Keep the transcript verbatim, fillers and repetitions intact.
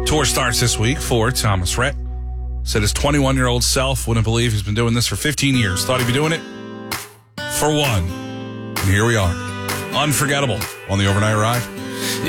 Tour starts this week for Thomas Rhett. Said his twenty-one-year-old self wouldn't believe he's been doing this for fifteen years. Thought he'd be doing it for one. And here we are. Unforgettable on the overnight ride.